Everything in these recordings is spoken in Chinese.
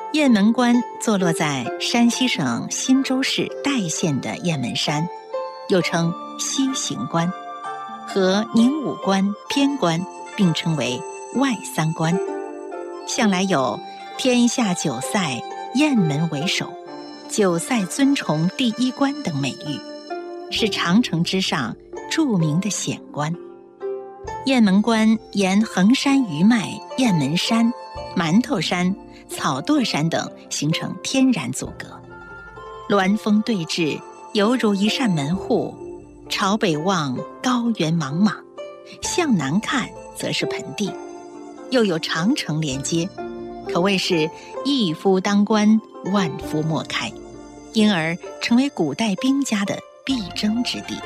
雁门关坐落在山西省忻州市代县的雁门山，又称西行关，和宁武关、偏关并称为外三关。向来有天下九塞，雁门为首，九塞尊崇第一关等美誉，是长城之上著名的险关。雁门关沿衡山余脉、雁门山、馒头山、草垛山等形成天然阻隔，鸾峰对峙，犹如一扇门户。朝北望，高原茫茫；向南看，则是盆地，又有长城连接，可谓是一夫当关，万夫莫开，因而成为古代兵家的必争之地。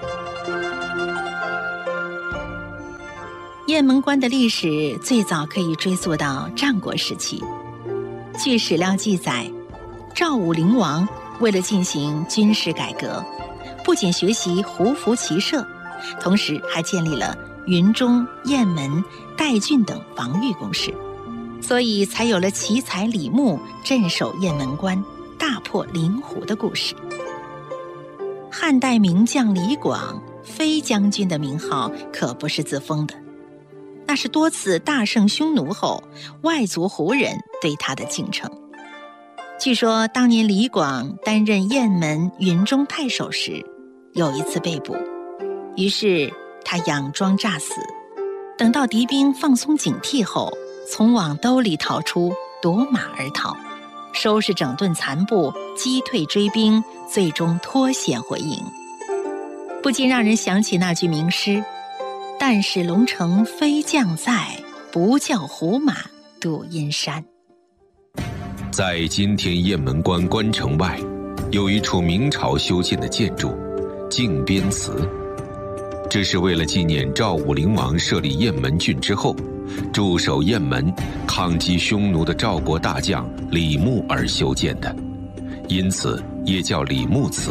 雁门关的历史最早可以追溯到战国时期。据史料记载，赵武灵王为了进行军事改革，不仅学习胡服骑射，同时还建立了云中、雁门、代郡等防御工事，所以才有了奇才李牧镇守雁门关，大破灵狐的故事。汉代名将李广，飞将军的名号可不是自封的，那是多次大胜匈奴后，外族胡人对他的敬称。据说当年李广担任雁门、云中太守时，有一次被捕，于是他佯装诈死，等到敌兵放松警惕后，从网兜里逃出，夺马而逃，收拾整顿残部，击退追兵，最终脱险回营。不禁让人想起那句名诗：但使龙城飞将在，不教胡马度阴山。 在今天雁门关关城外，有一处明朝修建的建筑靖边祠，这是为了纪念赵武灵王设立雁门郡之后，驻守雁门抗击匈奴的赵国大将李牧而修建的，因此也叫李牧祠。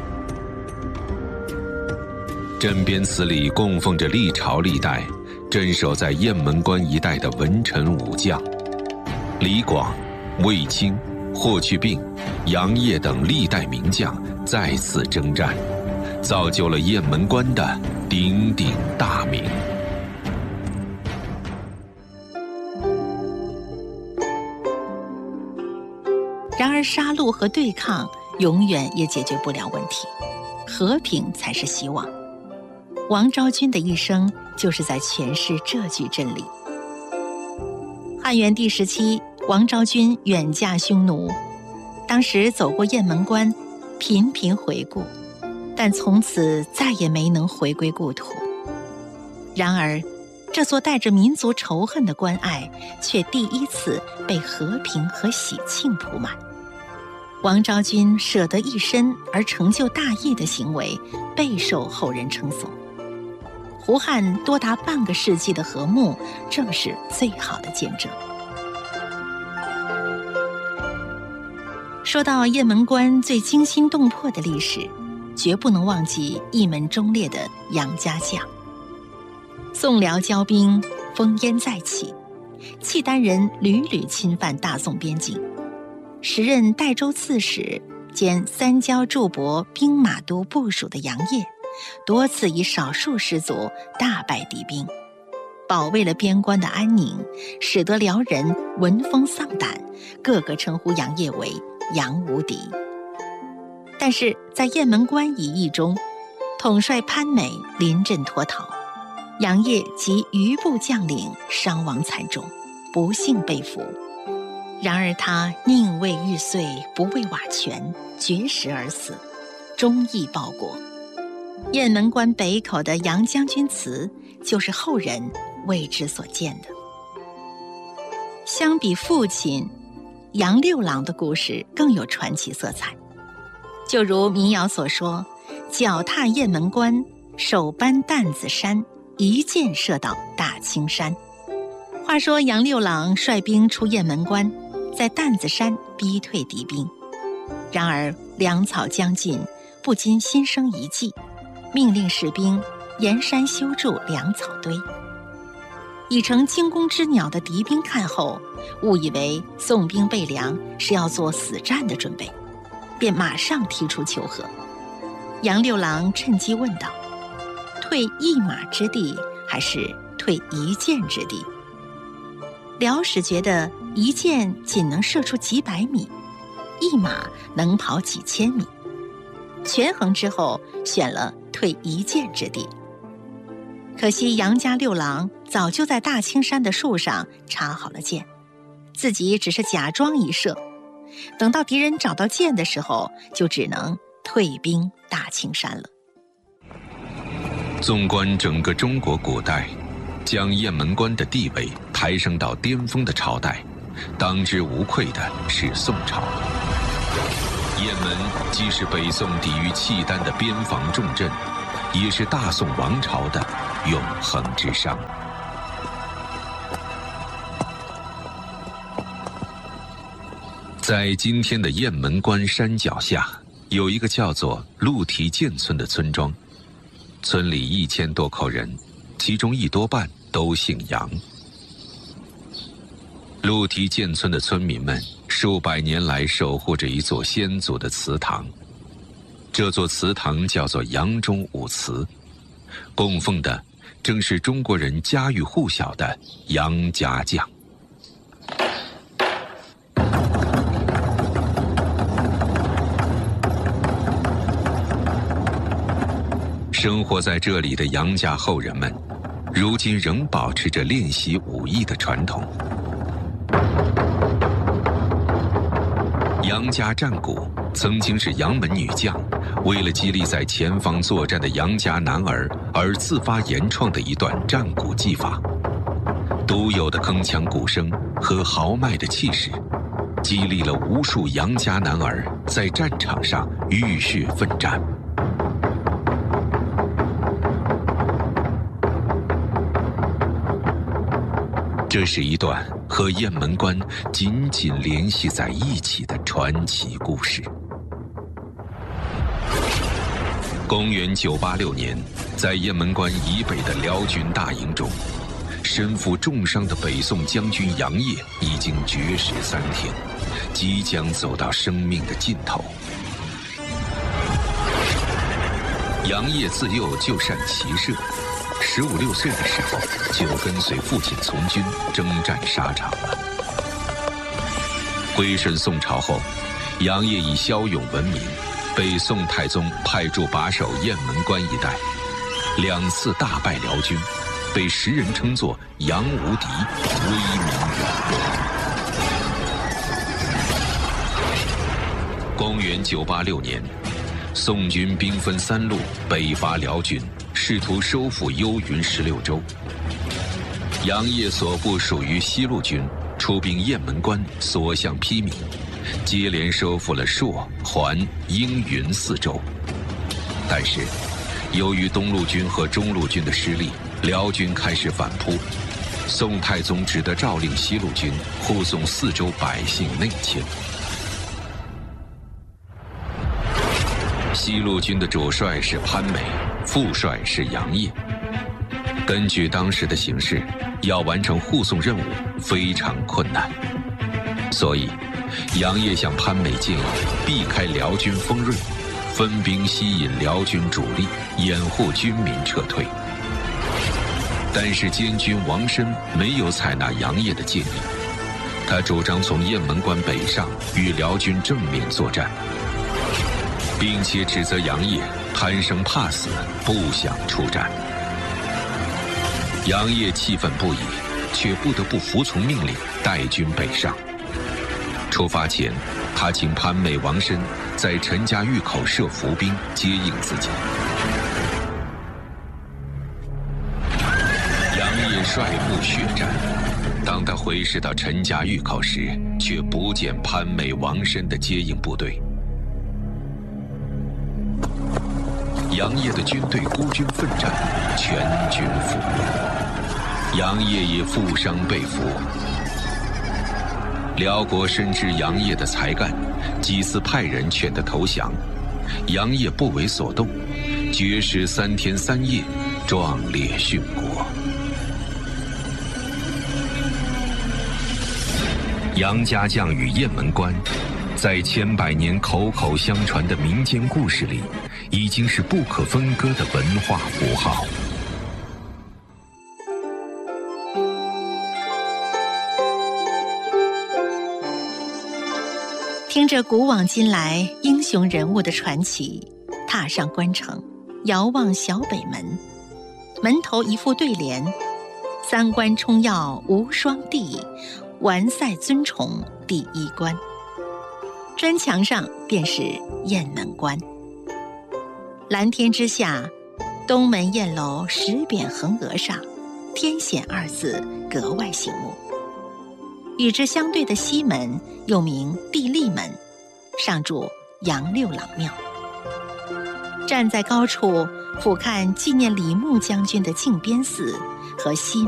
镇边祠里供奉着历朝历代镇守在雁门关一带的文臣武将，李广、卫青、霍去病、杨业等历代名将再次征战，造就了雁门关的鼎鼎大名。 然而杀戮和对抗永远也解决不了问题，和平才是希望。王昭君的一生就是在诠释这句真理。汉元帝时期，王昭君远嫁匈奴，当时走过雁门关，频频回顾，但从此再也没能回归故土。然而，这座带着民族仇恨的关隘，却第一次被和平和喜庆铺满。王昭君舍得一身而成就大业的行为，备受后人称颂。胡汉多达半个世纪的和睦，正是最好的见证。说到雁门关最惊心动魄的历史，绝不能忘记一门忠烈的杨家将。宋辽交兵，烽烟再起，契丹人屡屡侵犯大宋边境。时任代州刺史兼三交驻泊兵马都部署的杨业，多次以少数士卒大败敌兵，保卫了边关的安宁，使得辽人闻风丧胆，个个称呼杨业为杨无敌。但是在雁门关一役中，统帅潘美临阵脱逃，杨业及余部将领伤亡惨重，不幸被俘。然而他宁为玉碎，不为瓦全，绝食而死，忠义报国。雁门关北口的杨将军祠，就是后人为之所建的。相比父亲杨六郎的故事更有传奇色彩。就如民谣所说，脚踏雁门关，手搬担子山，一箭射到大青山。话说杨六郎率兵出雁门关，在担子山逼退敌兵，然而粮草将尽，不禁心生一计，命令士兵沿山修筑粮草堆。已成惊弓之鸟的敌兵看后， 误以为宋兵备粮是要做死战的准备，便马上提出求和。杨六郎趁机问道：退一马之地，还是退一箭之地？辽使觉得一箭仅能射出几百米，一马能跑几千米，权衡之后选了退一箭之地。可惜杨家六郎早就在大青山的树上插好了箭，自己只是假装一射，等到敌人找到箭的时候，就只能退兵大青山了。 纵观整个中国古代，将雁门关的地位抬升到巅峰的朝代，当之无愧的是宋朝。雁门既是北宋抵御契丹的边防重镇，也是大宋王朝的永恒之殇。在今天的雁门关山脚下，有一个叫做鹿蹄涧村的村庄，村里1000多口人，其中1多半都姓杨。鹿蹄涧村的村民们数百年来守护着一座先祖的祠堂，这座祠堂叫做杨忠武祠，供奉的正是中国人家喻户晓的杨家将。生活在这里的杨家后人们，如今仍保持着练习武艺的传统。杨家战鼓曾经是杨门女将为了激励在前方作战的杨家男儿而自发研创的一段战鼓技法。独有的铿锵鼓声和豪迈的气势，激励了无数杨家男儿在战场上浴血奋战。这是一段和雁门关紧紧联系在一起的传奇故事。公元986年，在雁门关以北的辽军大营中，身负重伤的北宋将军杨业已经绝食3天，即将走到生命的尽头。杨业自幼就善骑射，15、16岁的时候就跟随父亲从军征战沙场了。归顺宋朝后，杨业以骁勇闻名，被宋太宗派驻把守雁门关一带，2次大败辽军，被时人称作杨无敌，威名远播。公元986年，宋军兵分3路北伐辽军，试图收复幽云16州。杨业所部属于西路军出兵雁门关，所向披靡，接连收复了朔、环、应、云4州。但是，由于东路军和中路军的失利，辽军开始反扑，宋太宗只得诏令西路军护送4州百姓内迁。西路军的主帅是潘美，副帅是杨业。根据当时的形势，要完成护送任务非常困难，所以杨业向潘美建议避开辽军锋锐，分兵吸引辽军主力，掩护军民撤退。但是监军王申没有采纳杨业的建议，他主张从雁门关北上与辽军正面作战，并且指责杨业贪生怕死，不想出战。杨业气愤不已，却不得不服从命令，带军北上。出发前，他请潘美、王申在陈家峪口设伏兵接应自己。杨业率部血战，当他回师到陈家峪口时，却不见潘美、王申的接应部队。杨业的军队孤军奋战，全军覆没，杨业也负伤被俘。辽国深知杨业的才干，几次派人劝他投降，杨业不为所动，绝食3天3夜，壮烈殉国。 杨家将与雁门关，在千百年口口相传的民间故事里，已经是不可分割的文化符号。 听着古往今来英雄人物的传奇，踏上关城，遥望小北门，门头一副对联：三关冲耀无双地，完赛尊崇第一关。砖墙上便是雁门关。蓝天之下，东门雁楼石匾横额上，天险二字格外醒目。与之相对的西门又名地利门，上筑杨六郎庙。站在高处俯瞰纪念李牧将军的靖边寺和西